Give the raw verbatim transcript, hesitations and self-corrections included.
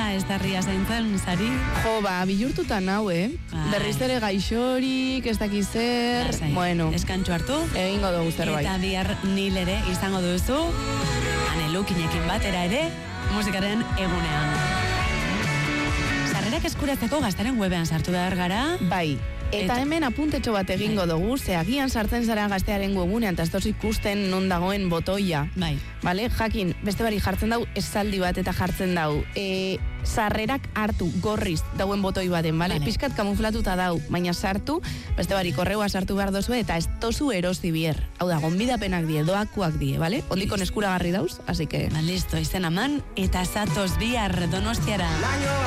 zara, ez darria zaintzen, zari? Jo, ba, bilurtuta nau, eh? Bai. Berriz ere gaixorik, ez dakiz zer, Lasai, bueno, eskantxo hartu. egingo dugu zerbait. Eta bihar nil ere izango duzu, anelukinekin batera ere, musikaren egunean. Sarrerak eskuratzeko Gaztaren webean sartu behar gara. Bai, eta, Eta- hemen apuntetxo bat egingo dugu, ze agian sartzen zara Gaztearen webunean, eta ez dozu ikusten non dagoen botoia. Bai. Vale, jakin, beste bari jartzen dau, esaldi bat eta jartzen dau. E, sarrerak hartu, gorriz, dauen botoi baten, vale? Vale. Piskat kamuflatuta dau, baina sartu, beste bari korreua sartu behar dozu, eta ez tozu erosi bier. Hau da, gonbidapenak die, doakuak die, vale? Ondikon eskuragarri dauz, así que... Ba, listo, izen aman, eta zatoz bihar Donostiara.